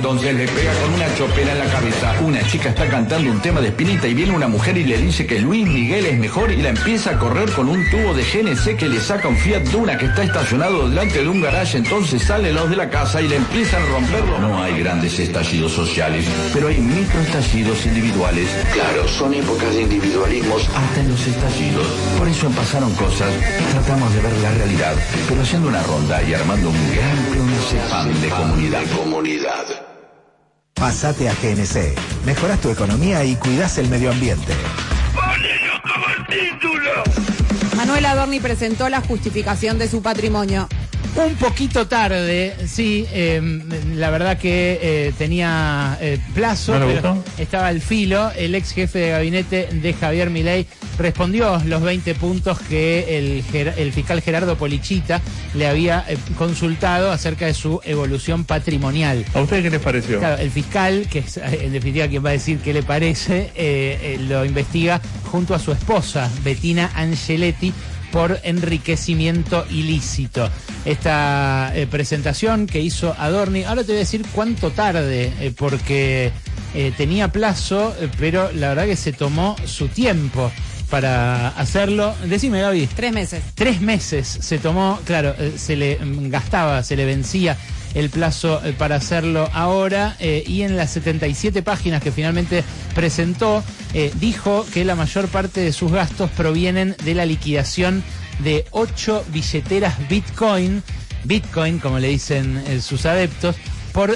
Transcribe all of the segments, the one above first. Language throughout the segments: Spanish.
entonces le pega con una chopera en la cabeza. Una chica está cantando un tema de Spinetta y viene una mujer y le dice que Luis Miguel es mejor y la empieza a correr con un tubo de GNC que le saca un Fiat Duna que está estacionado delante de un garage. Entonces salen los de la casa y le empiezan a romperlo. No hay grandes estallidos sociales, pero hay microestallidos individuales. Claro, son épocas de individualismos hasta en los estallidos. Por eso en Pasaron Cosas tratamos de ver la realidad, pero haciendo una ronda y armando un gran plan de comunidad. Pásate a GNC. Mejorás tu economía y cuidás el medio ambiente. ¡Ponelo como el título! Manuel Adorni presentó la justificación de su patrimonio. Un poquito tarde, sí, la verdad que tenía plazo, ¿No le pero gustó? estaba al filo. El ex jefe de gabinete de Javier Milei respondió los 20 puntos que el fiscal Gerardo Polichita le había consultado acerca de su evolución patrimonial. ¿A usted qué les pareció? Claro, el fiscal, que es en definitiva quien va a decir qué le parece, lo investiga junto a su esposa, Bettina Angeletti, por enriquecimiento ilícito. Esta presentación que hizo Adorni, ahora te voy a decir cuánto tarde, porque tenía plazo, pero la verdad que se tomó su tiempo para hacerlo. Decime, Gaby. 3 meses. 3 meses se tomó, claro, se le gastaba, se le vencía el plazo para hacerlo ahora, y en las 77 páginas que finalmente presentó, dijo que la mayor parte de sus gastos provienen de la liquidación de 8 billeteras Bitcoin, como le dicen sus adeptos, por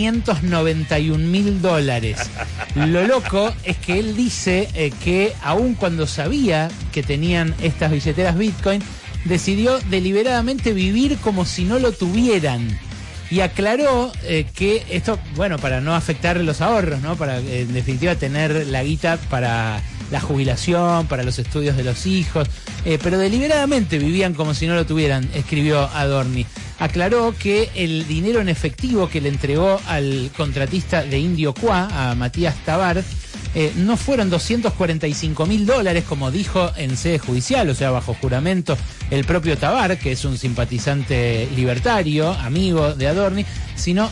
$591.000. Lo loco es que él dice que aun cuando sabía que tenían estas billeteras Bitcoin, decidió deliberadamente vivir como si no lo tuvieran. Y aclaró que esto, bueno, para no afectar los ahorros, ¿no? Para, en definitiva, tener la guita para la jubilación, para los estudios de los hijos, pero deliberadamente vivían como si no lo tuvieran, escribió Adorni. Aclaró que el dinero en efectivo que le entregó al contratista de Indio Qua, a Matías Tabar, no fueron $245.000, como dijo en sede judicial, o sea, bajo juramento, el propio Tabar, que es un simpatizante libertario, amigo de Adorni, sino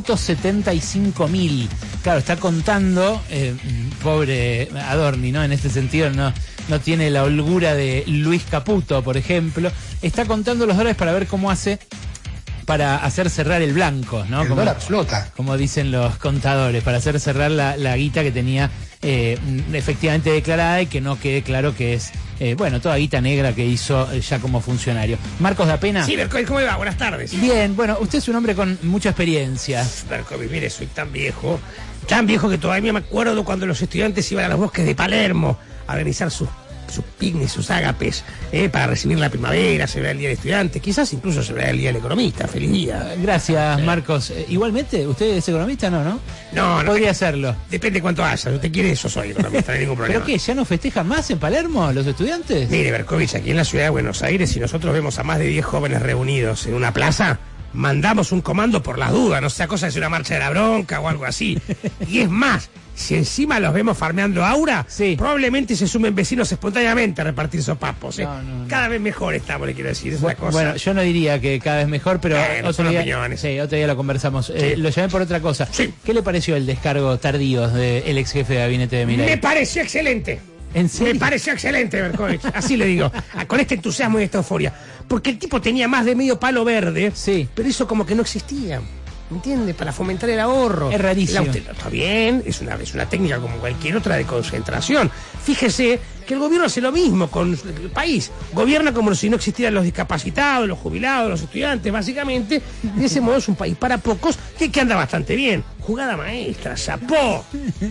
175.000. Claro, está contando, pobre Adorni, ¿no? En este sentido no tiene la holgura de Luis Caputo, por ejemplo. Está contando los dólares para ver cómo hace para hacer cerrar el blanco, ¿no? El dólar flota. Como dicen los contadores, para hacer cerrar la guita que tenía efectivamente declarada y que no quede claro que es, bueno, toda guita negra que hizo ya como funcionario. Marcos da Pena. Sí, Bercovi, ¿cómo le va? Buenas tardes. Bien, bueno, usted es un hombre con mucha experiencia. Bercovi, mire, soy tan viejo que todavía me acuerdo cuando los estudiantes iban a los bosques de Palermo a organizar sus picnics, sus ágapes, para recibir la primavera, celebrar el Día del Estudiante, quizás incluso celebrar el Día del Economista. Feliz día. Gracias, Marcos. Igualmente, ¿usted es economista? No. No. Podría serlo. Depende cuánto haya. Si usted quiere, yo soy economista, no hay ningún problema. ¿Pero qué? ¿Ya no festejan más en Palermo los estudiantes? Mire, Berkovich, aquí en la ciudad de Buenos Aires, si nosotros vemos a más de 10 jóvenes reunidos en una plaza, mandamos un comando por las dudas, no sea cosa de ser una marcha de la bronca o algo así. Y es más, si encima los vemos farmeando aura, sí, probablemente se sumen vecinos espontáneamente a repartir sopapos. No. Cada vez mejor estamos, le quiero decir, es una cosa. Bueno, yo no diría que cada vez mejor, pero son opiniones. Sí, otro día lo conversamos. Sí. Lo llamé por otra cosa. Sí. ¿Qué le pareció el descargo tardío del ex jefe de gabinete de Milei? Me pareció excelente. ¿En serio? Me pareció excelente, Berkovich. Así le digo, con este entusiasmo y esta euforia. Porque el tipo tenía más de medio palo verde, sí, pero eso como que no existía. ¿Entiende? Para fomentar el ahorro. Es rarísimo. Está bien, es una técnica como cualquier otra de concentración. Fíjese que el gobierno hace lo mismo con el país. Gobierna como si no existieran los discapacitados, los jubilados, los estudiantes, básicamente. De ese modo es un país para pocos que anda bastante bien. Jugada maestra, chapó.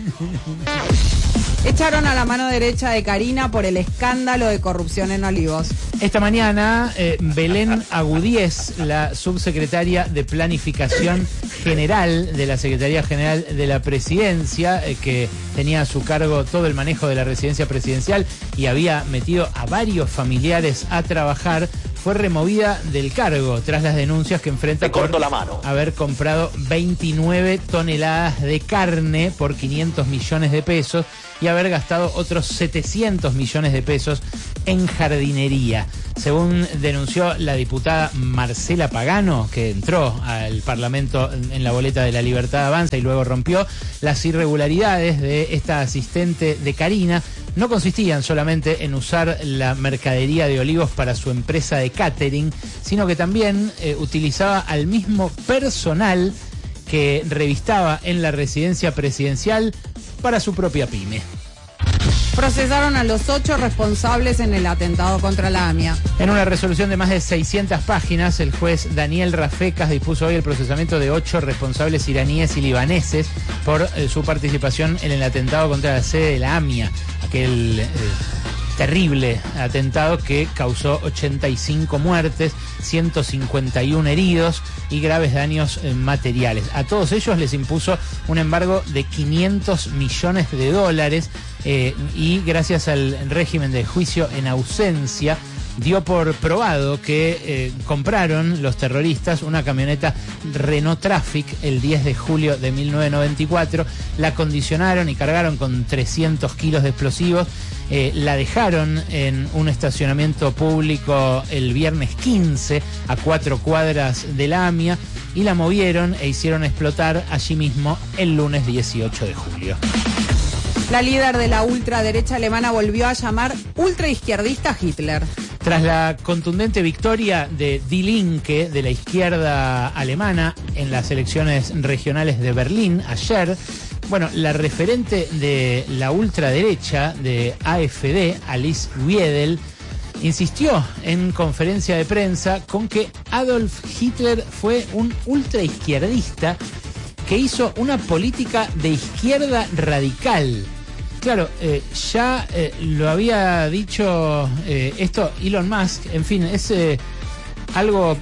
Echaron a la mano derecha de Karina por el escándalo de corrupción en Olivos. Esta mañana, Belén Agudíez, la subsecretaria de Planificación General de la Secretaría General de la Presidencia, que tenía a su cargo todo el manejo de la residencia presidencial y había metido a varios familiares a trabajar, fue removida del cargo tras las denuncias que enfrenta por haber comprado 29 toneladas de carne por 500 millones de pesos y haber gastado otros 700 millones de pesos en jardinería. Según denunció la diputada Marcela Pagano, que entró al Parlamento en la boleta de La Libertad Avanza y luego rompió, las irregularidades de esta asistente de Carina no consistían solamente en usar la mercadería de olivos para su empresa de catering, sino que también utilizaba al mismo personal que revistaba en la residencia presidencial para su propia pyme. Procesaron a los 8 responsables en el atentado contra la AMIA. En una resolución de más de 600 páginas, el juez Daniel Rafecas dispuso hoy el procesamiento de 8 responsables iraníes y libaneses por su participación en el atentado contra la sede de la AMIA, aquel terrible atentado que causó 85 muertes, 151 heridos y graves daños materiales. A todos ellos les impuso un embargo de $500 millones y gracias al régimen de juicio en ausencia dio por probado que compraron los terroristas una camioneta Renault Traffic el 10 de julio de 1994, la acondicionaron y cargaron con 300 kilos de explosivos, la dejaron en un estacionamiento público el viernes 15 a 4 cuadras de la AMIA y la movieron e hicieron explotar allí mismo el lunes 18 de julio. La líder de la ultraderecha alemana volvió a llamar ultraizquierdista a Hitler. Tras la contundente victoria de Die Linke, de la izquierda alemana, en las elecciones regionales de Berlín ayer, la referente de la ultraderecha de AfD, Alice Weidel, insistió en conferencia de prensa con que Adolf Hitler fue un ultraizquierdista que hizo una política de izquierda radical. Claro, ya lo había dicho esto Elon Musk, en fin, es algo,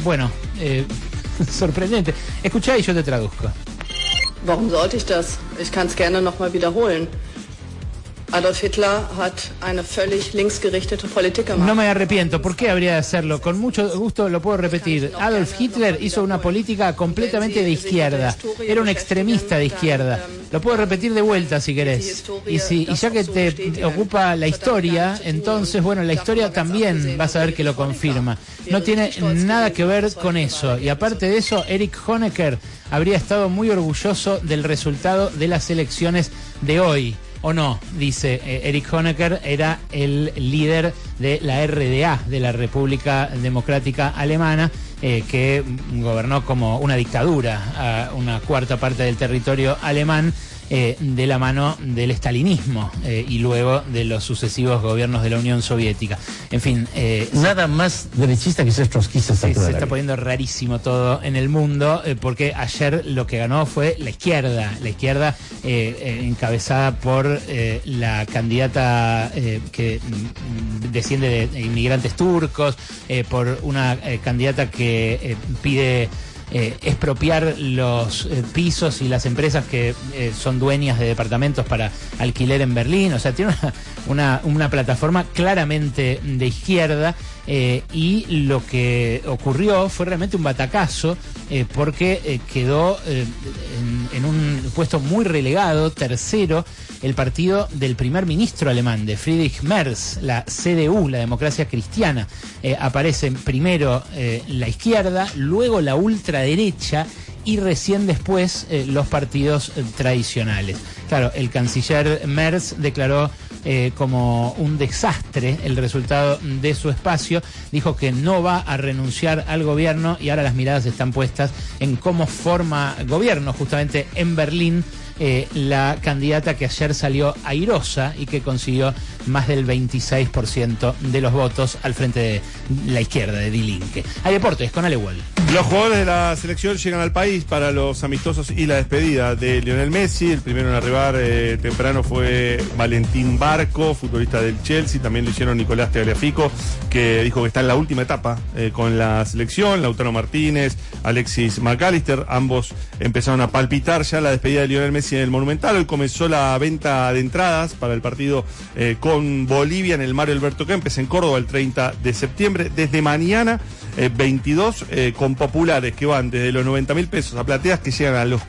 sorprendente. Escuchá y yo te traduzco. Warum sollte ich das? Ich kann es gerne nochmal wiederholen. Adolf Hitler hat eine völlig linksgerichtete Politik gemacht. No me arrepiento. ¿Por qué habría de hacerlo? Con mucho gusto lo puedo repetir. Adolf Hitler hizo una política completamente de izquierda. Era un extremista de izquierda. Lo puedo repetir de vuelta si querés. Y ya que te ocupa la historia, entonces, la historia también vas a ver que lo confirma. No tiene nada que ver con eso. Y aparte de eso, Erich Honecker habría estado muy orgulloso del resultado de las elecciones de hoy. ¿O no? Dice Erich Honecker, era el líder de la RDA, de la República Democrática Alemana, que gobernó como una dictadura a una cuarta parte del territorio alemán, de la mano del estalinismo y luego de los sucesivos gobiernos de la Unión Soviética. En fin... nada más derechista que ser trotskista. Sí, se está poniendo rarísimo todo en el mundo, porque ayer lo que ganó fue la izquierda encabezada por la candidata que desciende de inmigrantes turcos, por una candidata que pide expropiar los pisos y las empresas que son dueñas de departamentos para alquiler en Berlín. O sea, tiene una plataforma claramente de izquierda, y lo que ocurrió fue realmente un batacazo, porque quedó en un puesto muy relegado, tercero, el partido del primer ministro alemán, de Friedrich Merz, la CDU, la democracia cristiana. Aparece primero la izquierda, luego la ultraderecha y recién después los partidos tradicionales. Claro, el canciller Merz declaró como un desastre el resultado de su espacio, dijo que no va a renunciar al gobierno y ahora las miradas están puestas en cómo forma gobierno justamente en Berlín la candidata que ayer salió airosa y que consiguió más del 26% de los votos al frente de la izquierda, de Die Linke. Hay deportes con Ale Wall. Los jugadores de la selección llegan al país para los amistosos y la despedida de Lionel Messi. El primero en arribar temprano fue Valentín Barco, futbolista del Chelsea. También lo hicieron Nicolás Tagliafico, que dijo que está en la última etapa con la selección. Lautaro Martínez, Alexis McAllister, ambos empezaron a palpitar ya la despedida de Lionel Messi Messi en el Monumental. Hoy comenzó la venta de entradas para el partido con Bolivia en el Mario Alberto Kempes en Córdoba el 30 de septiembre. Desde mañana 22 con populares que van desde los 90.000 pesos a plateas que llegan a los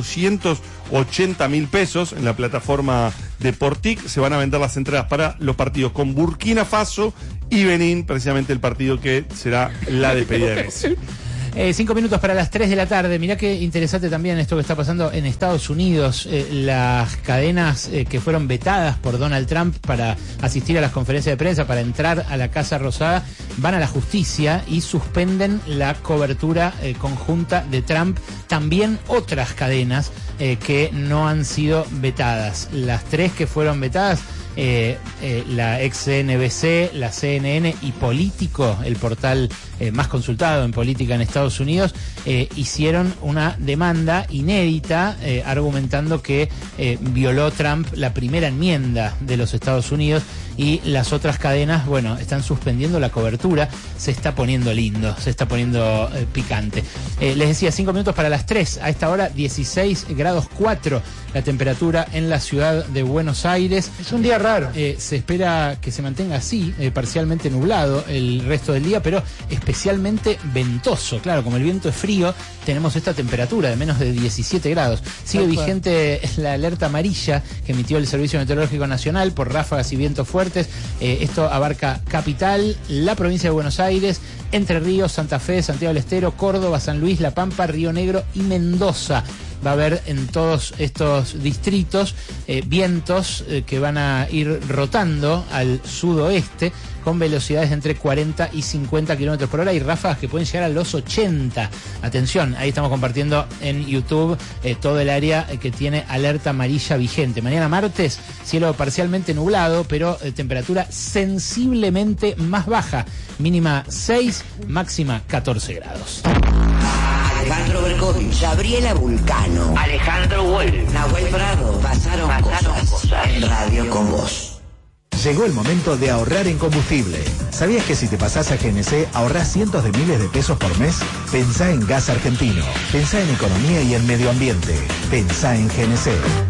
480.000 pesos en la plataforma de Portic. Se van a vender las entradas para los partidos con Burkina Faso y Benín, precisamente el partido que será la despedida de Messi. 5 minutos para las 3 de la tarde. Mirá qué interesante también esto que está pasando en Estados Unidos. Las cadenas que fueron vetadas por Donald Trump para asistir a las conferencias de prensa, para entrar a la Casa Rosada, van a la justicia y suspenden la cobertura conjunta de Trump. También otras cadenas que no han sido vetadas. Las 3 que fueron vetadas, la ex NBC, la CNN y Político, el portal más consultado en política en Estados Unidos, hicieron una demanda inédita argumentando que violó Trump la primera enmienda de los Estados Unidos, y las otras cadenas, bueno, están suspendiendo la cobertura. Se está poniendo lindo, se está poniendo picante. Les decía, 5 minutos para las 3, a esta hora 16 grados 4 la temperatura en la ciudad de Buenos Aires. Es un día raro. Se espera que se mantenga así, parcialmente nublado el resto del día, pero especialmente ventoso. Claro, como el viento es frío, tenemos esta temperatura de menos de 17 grados. Sigue vigente la alerta amarilla que emitió el Servicio Meteorológico Nacional por ráfagas y vientos fuertes. Esto abarca Capital, la provincia de Buenos Aires, Entre Ríos, Santa Fe, Santiago del Estero, Córdoba, San Luis, La Pampa, Río Negro y Mendoza. Va a haber en todos estos distritos vientos que van a ir rotando al sudoeste con velocidades entre 40 y 50 kilómetros por hora y ráfagas que pueden llegar a los 80. Atención, ahí estamos compartiendo en YouTube todo el área que tiene alerta amarilla vigente. Mañana martes, cielo parcialmente nublado, pero temperatura sensiblemente más baja. Mínima 6, máxima 14 grados. Alejandro Berkovich, Gabriela Vulcano, Alejandro Huel, Nahuel Prado, pasaron cosas en Radio con Vos. Llegó el momento de ahorrar en combustible. ¿Sabías que si te pasás a GNC ahorrás cientos de miles de pesos por mes? Pensá en gas argentino. Pensá en economía y en medio ambiente. Pensá en GNC.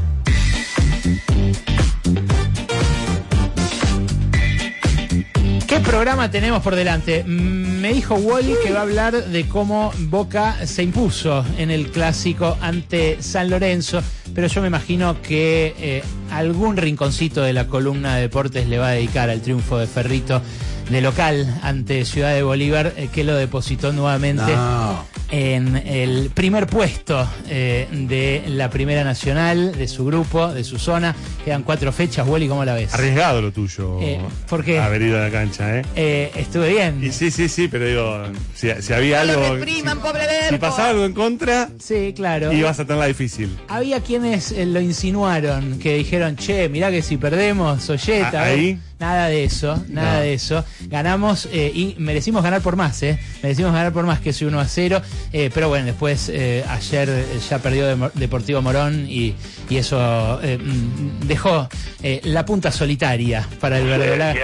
¿Qué programa tenemos por delante? Me dijo Wally que va a hablar de cómo Boca se impuso en el clásico ante San Lorenzo, pero yo me imagino que algún rinconcito de la columna de deportes le va a dedicar al triunfo de Ferrito de local ante Ciudad de Bolívar, que lo depositó nuevamente en el primer puesto de la Primera Nacional, de su grupo, de su zona. Quedan 4 fechas. Wally, ¿cómo la ves? Arriesgado lo tuyo. ¿Por qué? Haber ido a la cancha, estuve bien. Y sí, pero digo, si había algo... Si pasaba algo en contra, sí, claro, ibas a tenerla difícil. Había quienes lo insinuaron, que dijeron, che, mirá que si perdemos, Solleta... Ahí... Nada de eso, nada de eso. Ganamos y merecimos ganar por más, merecimos ganar por más que ese 1-0, pero bueno, después ayer ya perdió Deportivo Morón y eso dejó la punta solitaria para el verdolaga.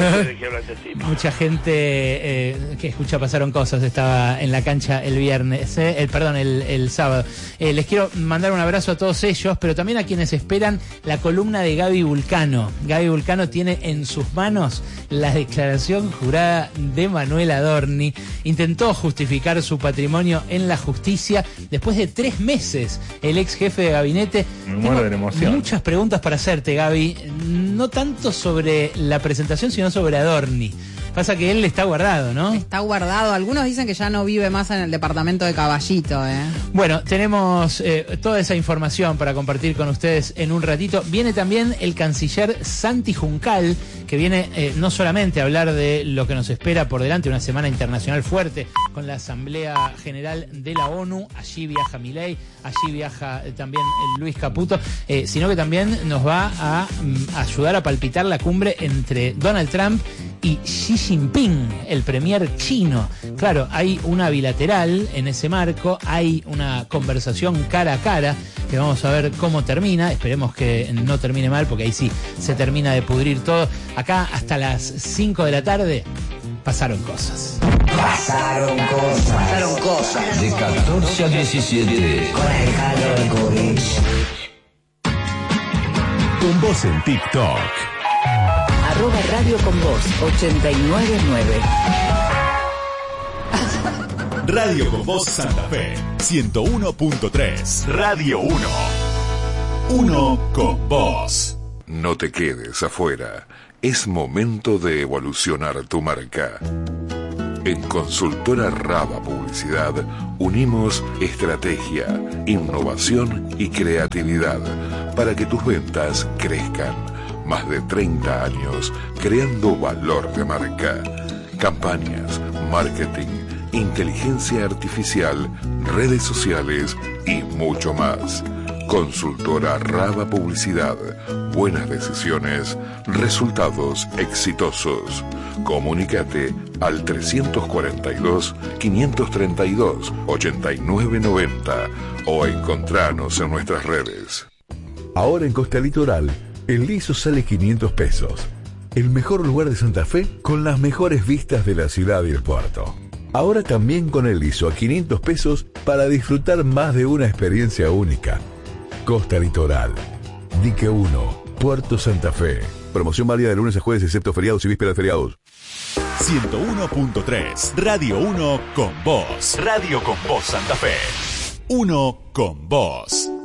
Mucha gente que escucha Pasaron Cosas estaba en la cancha el viernes, el sábado. Les quiero mandar un abrazo a todos ellos, pero también a quienes esperan la columna de Gaby Vulcano. Gaby Vulcano tiene en sus manos la declaración jurada de Manuel Adorni. Intentó justificar su patrimonio en la justicia después de 3 meses. El ex jefe de gabinete. Me muero de la emoción. Muchas preguntas para hacerte, Gaby. No tanto sobre la presentación, sino sobre Adorni. Pasa que él está guardado, ¿no? Está guardado. Algunos dicen que ya no vive más en el departamento de Caballito, Bueno, tenemos toda esa información para compartir con ustedes en un ratito. Viene también el canciller Santi Juncal, que viene no solamente a hablar de lo que nos espera por delante, una semana internacional fuerte con la Asamblea General de la ONU. Allí viaja Milei, allí viaja también Luis Caputo, sino que también nos va a ayudar a palpitar la cumbre entre Donald Trump y Xi Jinping, el premier chino. Claro, hay una bilateral en ese marco, hay una conversación cara a cara que vamos a ver cómo termina. Esperemos que no termine mal, porque ahí sí se termina de pudrir todo. Acá hasta las 5 de la tarde pasaron cosas. Pasaron cosas. Pasaron cosas. De 14 a 17. Con Alejandro Berkovich. con Vos en TikTok. @Radio con Vos 899. Radio con Vos Santa Fe 101.3. Radio 1. Uno con vos. No te quedes afuera. Es momento de evolucionar tu marca. En Consultora Raba Publicidad unimos estrategia, innovación y creatividad para que tus ventas crezcan. Más de 30 años creando valor de marca. Campañas, marketing, inteligencia artificial, redes sociales y mucho más. Consultora Raba Publicidad. Buenas decisiones, resultados exitosos. Comunícate al 342-532-8990 o encontranos en nuestras redes. Ahora en Costa Litoral, el liso sale 500 pesos. El mejor lugar de Santa Fe con las mejores vistas de la ciudad y el puerto. Ahora también con el liso a 500 pesos para disfrutar más de una experiencia única. Costa Litoral, Dique 1, Puerto Santa Fe. Promoción válida de lunes a jueves excepto feriados y vísperas de feriados. 101.3. Radio 1 con vos. Radio con vos Santa Fe. 1 con vos.